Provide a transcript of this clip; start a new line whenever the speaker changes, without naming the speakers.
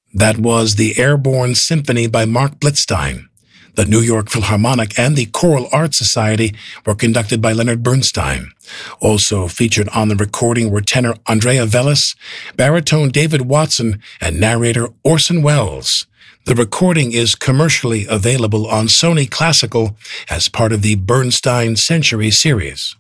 That was the Airborne Symphony by Mark Blitzstein. The New York Philharmonic and the Choral Art Society were conducted by Leonard Bernstein. Also featured on the recording were tenor Andrea Velez, baritone David Watson, and narrator Orson Welles. The recording is commercially available on Sony Classical as part of the Bernstein Century series.